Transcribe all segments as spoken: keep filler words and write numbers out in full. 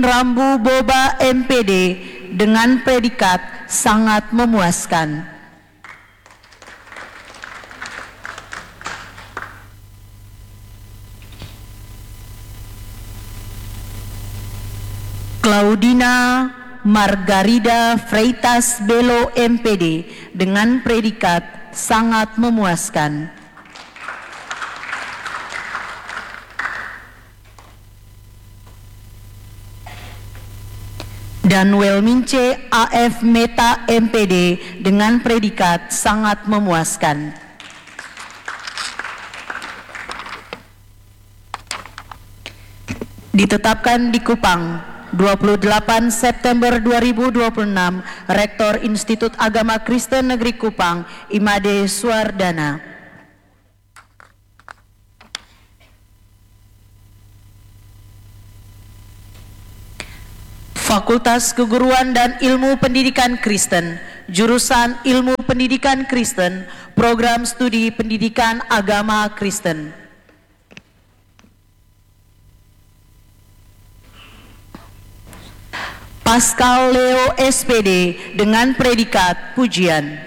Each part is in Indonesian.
Rambu Boba M P D dengan predikat sangat memuaskan. Claudina Margarida Freitas Belo M P D dengan predikat sangat memuaskan. Dan Welmince A F Meta M P D dengan predikat sangat memuaskan. Ditetapkan di Kupang dua puluh delapan September dua ribu dua puluh enam, Rektor Institut Agama Kristen Negeri Kupang, Imade Suardana. Fakultas Keguruan dan Ilmu Pendidikan Kristen, jurusan Ilmu Pendidikan Kristen, Program Studi Pendidikan Agama Kristen. Pascal Leo S P D dengan predikat pujian.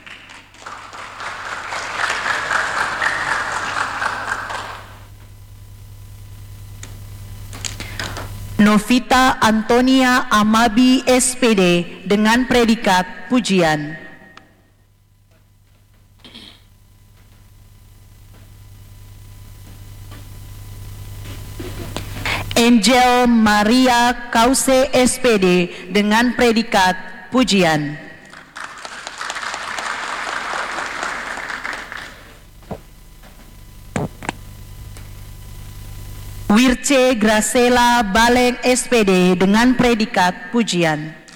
Novita Antonia Amabi S P D dengan predikat pujian. Angel Maria Kause S P D dengan predikat pujian. Wirce Gracela Baleng S P D dengan predikat pujian.